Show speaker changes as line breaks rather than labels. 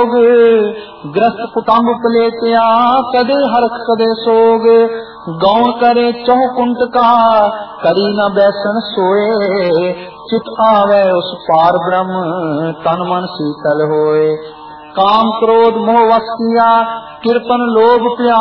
रोग। ग्रस्त कुटुंब पलेटिया कदे हरख कदे सोग। गौण करे चौह कुंट का करी न बैसन सोए। चित आवे उस पार ब्रह्म तन मन शीतल होए। काम क्रोध मोह वश किया कृपन लोभ